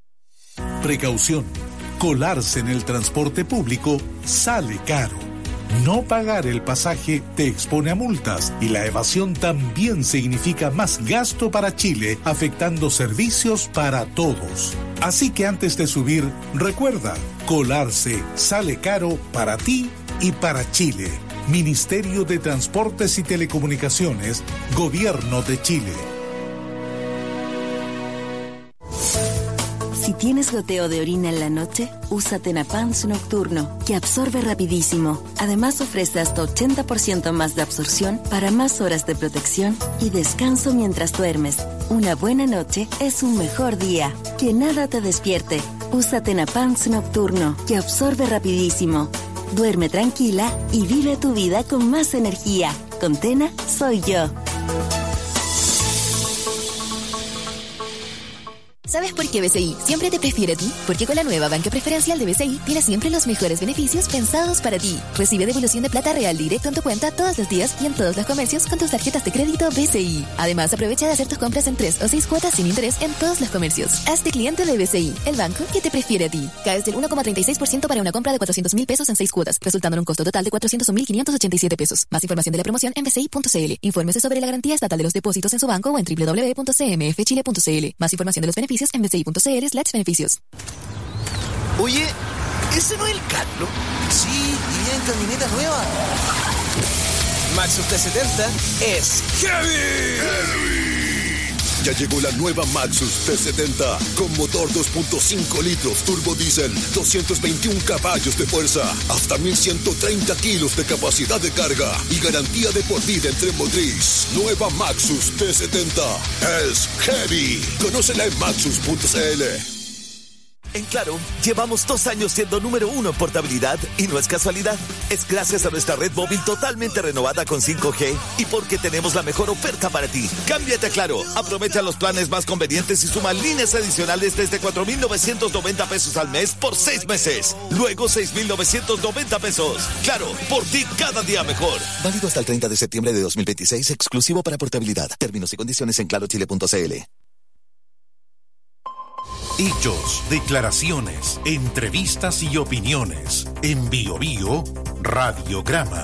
Precaución, colarse en el transporte público sale caro. No pagar el pasaje te expone a multas y la evasión también significa más gasto para Chile, afectando servicios para todos. Así que antes de subir, recuerda, colarse sale caro para ti y para Chile. Ministerio de Transportes y Telecomunicaciones, Gobierno de Chile. Si tienes goteo de orina en la noche, usa Tenapans Nocturno, que absorbe rapidísimo. Además ofrece hasta ochenta por ciento más de absorción para más horas de protección y descanso mientras duermes. Una buena noche es un mejor día. Que nada te despierte. Usa Tenapans Nocturno, que absorbe rapidísimo. Duerme tranquila y vive tu vida con más energía. Con Tena, soy yo. ¿Sabes por qué B C I siempre te prefiere a ti? Porque con la nueva banca preferencial de B C I tienes siempre los mejores beneficios pensados para ti. Recibe devolución de plata real directo en tu cuenta todos los días y en todos los comercios con tus tarjetas de crédito B C I. Además, aprovecha de hacer tus compras en tres o seis cuotas sin interés en todos los comercios. Hazte cliente de B C I, el banco que te prefiere a ti. Caes del uno coma treinta y seis por ciento para una compra de cuatrocientos mil pesos en seis cuotas, resultando en un costo total de cuatrocientos mil quinientos ochenta y siete pesos. Más información de la promoción en b c i punto c l. Infórmese sobre la garantía estatal de los depósitos en su banco o en doble u doble u doble u punto c m f chile punto c l. Más información de los beneficios en b c i punto c l slash beneficios. Oye, ¿ese no es el Carlos? Sí, y en camioneta nueva. Maxus T setenta es heavy. Heavy. Ya llegó la nueva Maxus T setenta con motor dos punto cinco litros turbo diésel, doscientos veintiún caballos de fuerza, hasta mil ciento treinta kilos de capacidad de carga y garantía de por vida en tren motriz. Nueva Maxus T setenta es heavy. Conócela en maxus punto c l. En Claro, llevamos dos años siendo número uno en portabilidad y no es casualidad. Es gracias a nuestra red móvil totalmente renovada con cinco G y porque tenemos la mejor oferta para ti. Cámbiate a Claro, aprovecha los planes más convenientes y suma líneas adicionales desde cuatro mil novecientos noventa pesos al mes por seis meses. Luego seis mil novecientos noventa pesos. Claro, por ti cada día mejor. Válido hasta el treinta de septiembre de dos mil veintiséis, exclusivo para portabilidad. Términos y condiciones en claro chile punto c l. Hechos, declaraciones, entrevistas y opiniones. En Bio Bio, Radiograma.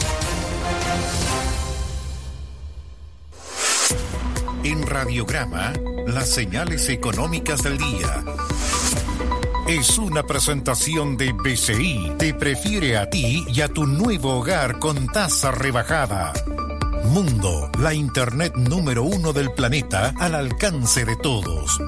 En Radiograma, las señales económicas del día. Es una presentación de B C I. Te prefiere a ti y a tu nuevo hogar con tasa rebajada. Mundo, la internet número uno del planeta al alcance de todos.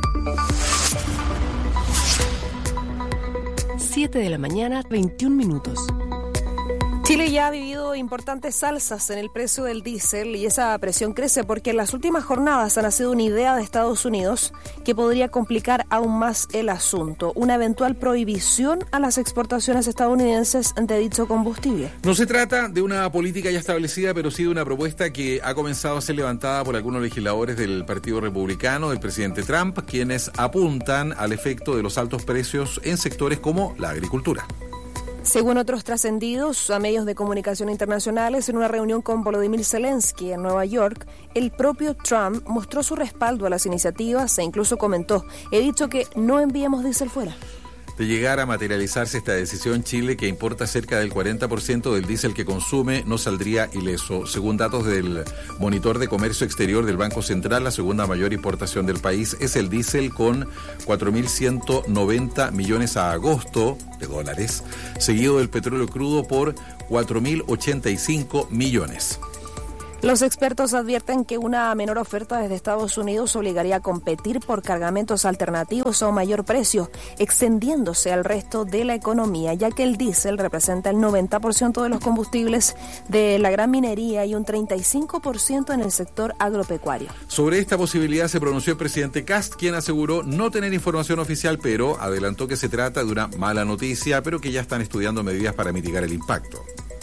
siete de la mañana, veintiún minutos. Chile ya ha vivido importantes alzas en el precio del diésel y esa presión crece porque en las últimas jornadas ha nacido una idea de Estados Unidos que podría complicar aún más el asunto, una eventual prohibición a las exportaciones estadounidenses de dicho combustible. No se trata de una política ya establecida, pero sí de una propuesta que ha comenzado a ser levantada por algunos legisladores del Partido Republicano, del presidente Trump, quienes apuntan al efecto de los altos precios en sectores como la agricultura. Según otros trascendidos a medios de comunicación internacionales, en una reunión con Volodymyr Zelensky en Nueva York, el propio Trump mostró su respaldo a las iniciativas e incluso comentó: he dicho que no enviemos diésel fuera. De llegar a materializarse esta decisión, Chile, que importa cerca del cuarenta por ciento del diésel que consume, no saldría ileso. Según datos del Monitor de Comercio Exterior del Banco Central, la segunda mayor importación del país es el diésel con cuatro mil ciento noventa millones a agosto de dólares, seguido del petróleo crudo por cuatro mil ochenta y cinco millones. Los expertos advierten que una menor oferta desde Estados Unidos obligaría a competir por cargamentos alternativos a un mayor precio, extendiéndose al resto de la economía, ya que el diésel representa el noventa por ciento de los combustibles de la gran minería y un treinta y cinco por ciento en el sector agropecuario. Sobre esta posibilidad se pronunció el presidente Kast, quien aseguró no tener información oficial, pero adelantó que se trata de una mala noticia, pero que ya están estudiando medidas para mitigar el impacto.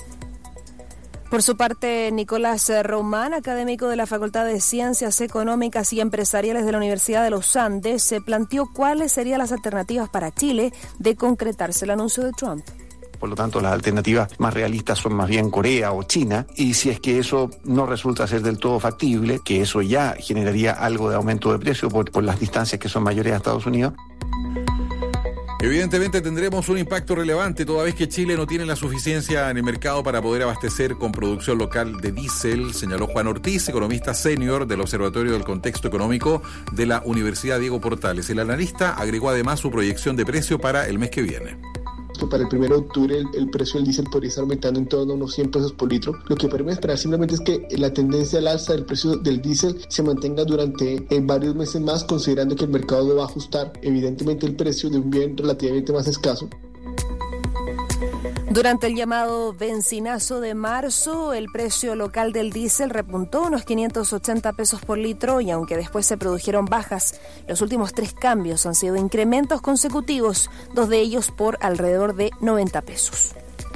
Por su parte, Nicolás Román, académico de la Facultad de Ciencias Económicas y Empresariales de la Universidad de los Andes, se planteó cuáles serían las alternativas para Chile de concretarse el anuncio de Trump. Por lo tanto, las alternativas más realistas son más bien Corea o China, y si es que eso no resulta ser del todo factible, que eso ya generaría algo de aumento de precio por, por las distancias que son mayores a Estados Unidos. Evidentemente tendremos un impacto relevante toda vez que Chile no tiene la suficiencia en el mercado para poder abastecer con producción local de diésel, señaló Juan Ortiz, economista senior del Observatorio del Contexto Económico de la Universidad Diego Portales. El analista agregó además su proyección de precio para el mes que viene. Para el primero de octubre el, el precio del diésel podría estar aumentando en torno a unos cien pesos por litro. Lo que podemos esperar simplemente es que la tendencia al alza del precio del diésel se mantenga durante eh, varios meses más, considerando que el mercado va a ajustar evidentemente el precio de un bien relativamente más escaso. Durante el llamado benzinazo de marzo, el precio local del diésel repuntó unos quinientos ochenta pesos por litro y aunque después se produjeron bajas, los últimos tres cambios han sido incrementos consecutivos, dos de ellos por alrededor de noventa pesos.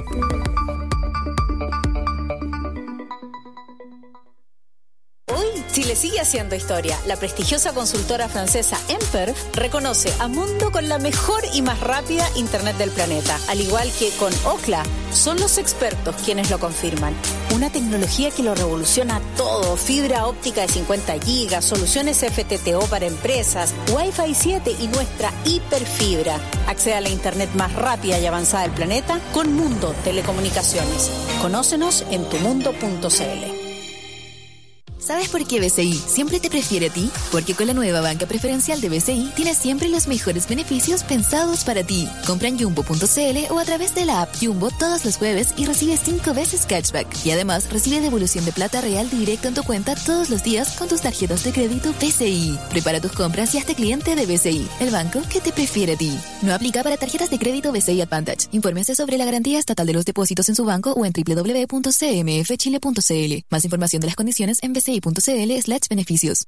Chile sigue haciendo historia. La prestigiosa consultora francesa Emper reconoce a Mundo con la mejor y más rápida Internet del planeta. Al igual que con Ookla, son los expertos quienes lo confirman. Una tecnología que lo revoluciona todo. Fibra óptica de cincuenta gigas, soluciones F T T O para empresas, Wi-Fi siete y nuestra hiperfibra. Accede a la Internet más rápida y avanzada del planeta con Mundo Telecomunicaciones. Conócenos en tu mundo punto c l. ¿Sabes por qué B C I siempre te prefiere a ti? Porque con la nueva banca preferencial de B C I tienes siempre los mejores beneficios pensados para ti. Compra en jumbo punto c l o a través de la app Jumbo todos los jueves y recibe cinco veces cashback. Y además recibe devolución de plata real directo en tu cuenta todos los días con tus tarjetas de crédito B C I. Prepara tus compras y hazte cliente de B C I, el banco que te prefiere a ti. No aplica para tarjetas de crédito B C I Advantage. Infórmese sobre la garantía estatal de los depósitos en su banco o en doble u doble u doble u punto c m f chile punto c l. Más información de las condiciones en b c i punto c l slash beneficios.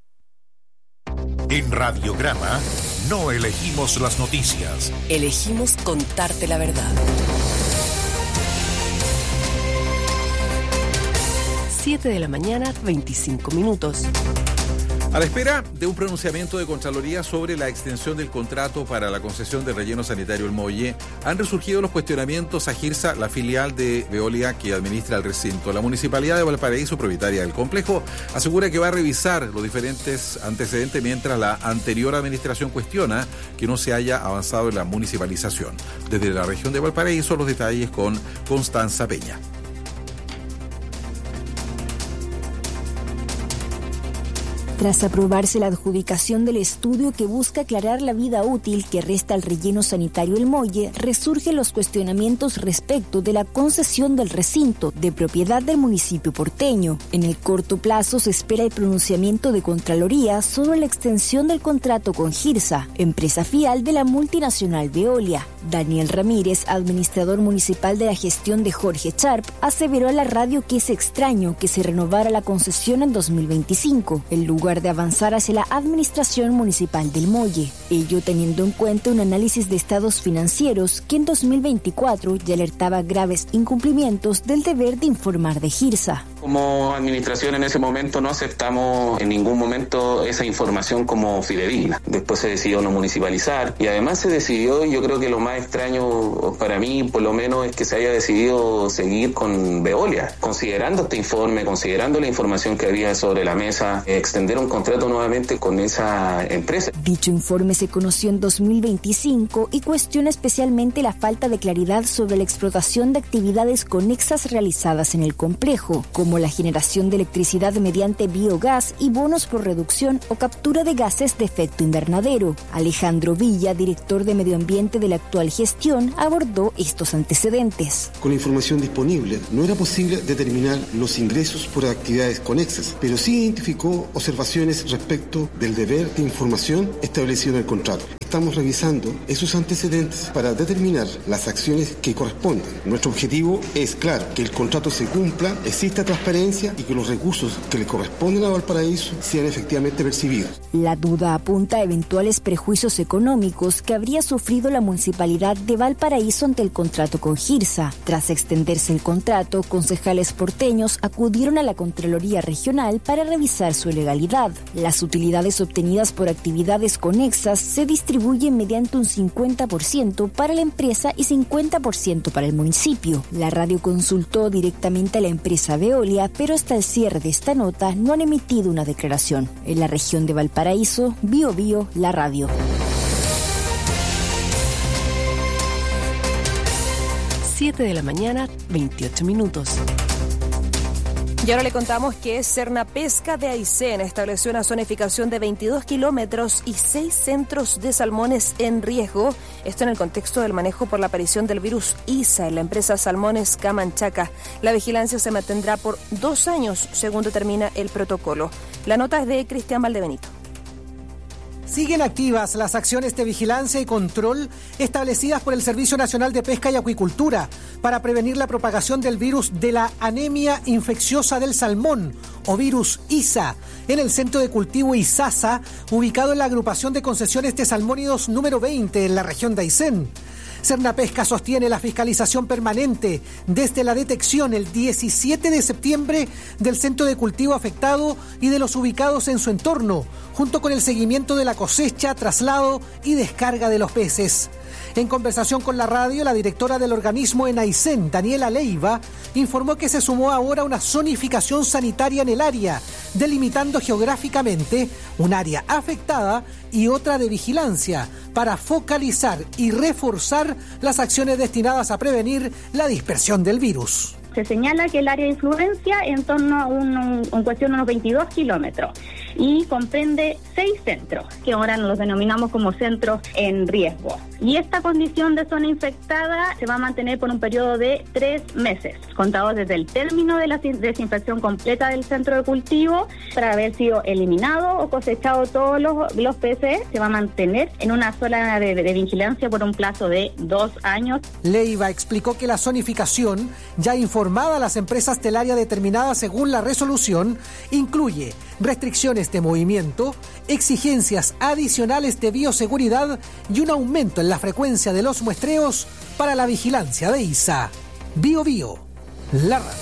En Radiograma no elegimos las noticias. Elegimos contarte la verdad. siete de la mañana, veinticinco minutos. A la espera de un pronunciamiento de Contraloría sobre la extensión del contrato para la concesión del relleno sanitario El Molle, han resurgido los cuestionamientos a Girsa, la filial de Veolia que administra el recinto. La Municipalidad de Valparaíso, propietaria del complejo, asegura que va a revisar los diferentes antecedentes mientras la anterior administración cuestiona que no se haya avanzado en la municipalización. Desde la región de Valparaíso, los detalles con Constanza Peña. Tras aprobarse la adjudicación del estudio que busca aclarar la vida útil que resta al relleno sanitario El Molle, resurgen los cuestionamientos respecto de la concesión del recinto, de propiedad del municipio porteño. En el corto plazo se espera el pronunciamiento de Contraloría sobre la extensión del contrato con Girsa, empresa filial de la multinacional Veolia. Daniel Ramírez, administrador municipal de la gestión de Jorge Charp, aseveró a la radio que es extraño que se renovara la concesión en dos mil veinticinco, en lugar de avanzar hacia la administración municipal del Molle, ello teniendo en cuenta un análisis de estados financieros que en dos mil veinticuatro ya alertaba graves incumplimientos del deber de informar de Girsa. Como administración en ese momento no aceptamos en ningún momento esa información como fidedigna. Después se decidió no municipalizar y además se decidió, yo creo que lo más extraño para mí por lo menos es que se haya decidido seguir con Veolia, considerando este informe, considerando la información que había sobre la mesa, extender un contrato nuevamente con esa empresa. Dicho informe se conoció en dos mil veinticinco y cuestiona especialmente la falta de claridad sobre la explotación de actividades conexas realizadas en el complejo, como la generación de electricidad mediante biogás y bonos por reducción o captura de gases de efecto invernadero. Alejandro Villa, director de Medio Ambiente de la actual gestión, abordó estos antecedentes. Con la información disponible, no era posible determinar los ingresos por actividades conexas, pero sí identificó observaciones respecto del deber de información establecido en el contrato. Estamos revisando esos antecedentes para determinar las acciones que corresponden. Nuestro objetivo es, claro, que el contrato se cumpla, exista transparencia y que los recursos que le corresponden a Valparaíso sean efectivamente percibidos. La duda apunta a eventuales prejuicios económicos que habría sufrido la municipalidad de Valparaíso ante el contrato con Girsa. Tras extenderse el contrato, concejales porteños acudieron a la Contraloría Regional para revisar su legalidad. Las utilidades obtenidas por actividades conexas se distribuyen mediante un cincuenta por ciento para la empresa y cincuenta por ciento para el municipio. La radio consultó directamente a la empresa Veolia, pero hasta el cierre de esta nota no han emitido una declaración. En la región de Valparaíso, Bio Bio, la radio. siete de la mañana, veintiocho minutos. Y ahora le contamos que Cernapesca de Aysén estableció una zonificación de veintidós kilómetros y seis centros de salmones en riesgo. Esto en el contexto del manejo por la aparición del virus ISA en la empresa Salmones Camanchaca. La vigilancia se mantendrá por dos años, según determina el protocolo. La nota es de Cristian Valdebenito. Siguen activas las acciones de vigilancia y control establecidas por el Servicio Nacional de Pesca y Acuicultura para prevenir la propagación del virus de la anemia infecciosa del salmón o virus ISA en el centro de cultivo Isasa, ubicado en la agrupación de concesiones de salmónidos número veinte en la región de Aysén. Cernapesca sostiene la fiscalización permanente desde la detección el diecisiete de septiembre del centro de cultivo afectado y de los ubicados en su entorno, junto con el seguimiento de la cosecha, traslado y descarga de los peces. En conversación con la radio, la directora del organismo en Aysén, Daniela Leiva, informó que se sumó ahora una zonificación sanitaria en el área, delimitando geográficamente un área afectada y otra de vigilancia, para focalizar y reforzar las acciones destinadas a prevenir la dispersión del virus. Se señala que el área de influencia es en torno a un, un, en cuestión de unos veintidós kilómetros y comprende seis centros, que ahora los denominamos como centros en riesgo. Y esta condición de zona infectada se va a mantener por un periodo de tres meses, contados desde el término de la desinfección completa del centro de cultivo, para haber sido eliminado o cosechado todos los, los peces. Se va a mantener en una zona de, de, de vigilancia por un plazo de dos años. Leiva explicó que la zonificación, ya informada a las empresas del área determinada según la resolución, incluye restricciones de movimiento, exigencias adicionales de bioseguridad y un aumento en la frecuencia de los muestreos para la vigilancia de ISA. Bio Bio, la radio.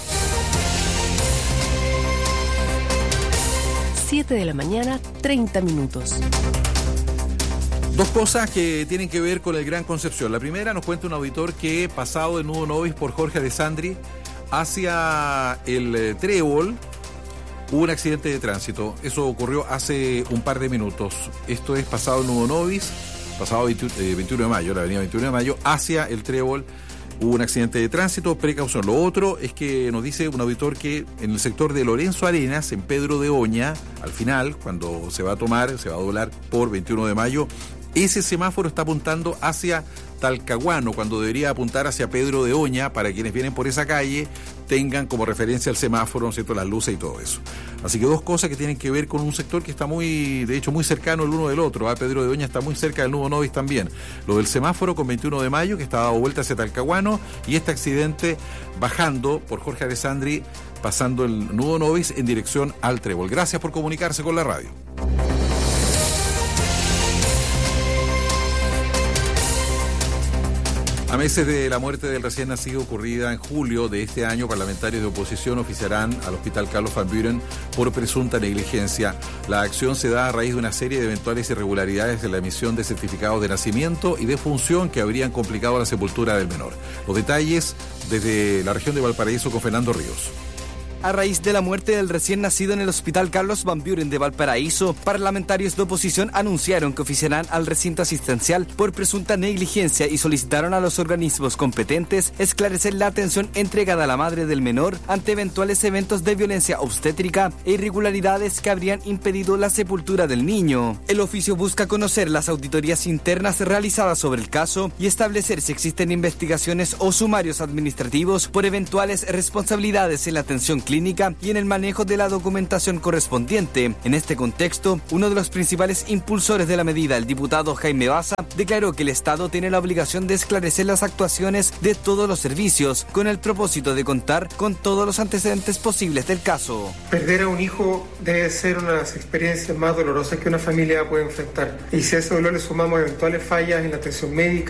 siete de la mañana, treinta minutos. Dos cosas que tienen que ver con el Gran Concepción. La primera, nos cuenta un auditor que pasado de Nudo Novis por Jorge Alessandri hacia el eh, Trébol, hubo un accidente de tránsito. Eso ocurrió hace un par de minutos. Esto es pasado en Nudo Novis, pasado veintiuno de mayo, la avenida veintiuno de mayo, hacia el Trébol. Hubo un accidente de tránsito, precaución. Lo otro es que nos dice un auditor que en el sector de Lorenzo Arenas, en Pedro de Oña, al final, cuando se va a tomar, se va a doblar por veintiuno de mayo, ese semáforo está apuntando hacia Talcahuano, cuando debería apuntar hacia Pedro de Oña, para quienes vienen por esa calle tengan como referencia el semáforo, ¿no es cierto?, las luces y todo eso. Así que dos cosas que tienen que ver con un sector que está muy, de hecho, muy cercano el uno del otro. ¿eh? Pedro de Oña está muy cerca del Nudo Novis también. Lo del semáforo con veintiuno de mayo, que está dado vuelta hacia Talcahuano, y este accidente bajando por Jorge Alessandri, pasando el Nudo Novis en dirección al Trébol. Gracias por comunicarse con la radio. A meses de la muerte del recién nacido ocurrida en julio de este año, parlamentarios de oposición oficiarán al Hospital Carlos Van Buren por presunta negligencia. La acción se da a raíz de una serie de eventuales irregularidades en la emisión de certificados de nacimiento y de función que habrían complicado la sepultura del menor. Los detalles desde la región de Valparaíso con Fernando Ríos. A raíz de la muerte del recién nacido en el Hospital Carlos Van Buren de Valparaíso, parlamentarios de oposición anunciaron que oficiarán al recinto asistencial por presunta negligencia y solicitaron a los organismos competentes esclarecer la atención entregada a la madre del menor ante eventuales eventos de violencia obstétrica e irregularidades que habrían impedido la sepultura del niño. El oficio busca conocer las auditorías internas realizadas sobre el caso y establecer si existen investigaciones o sumarios administrativos por eventuales responsabilidades en la atención clínica clínica y en el manejo de la documentación correspondiente. En este contexto, uno de los principales impulsores de la medida, el diputado Jaime Baza, declaró que el Estado tiene la obligación de esclarecer las actuaciones de todos los servicios, con el propósito de contar con todos los antecedentes posibles del caso. Perder a un hijo debe ser una de las experiencias más dolorosas que una familia puede enfrentar. Y si a ese dolor le sumamos eventuales fallas en la atención médica,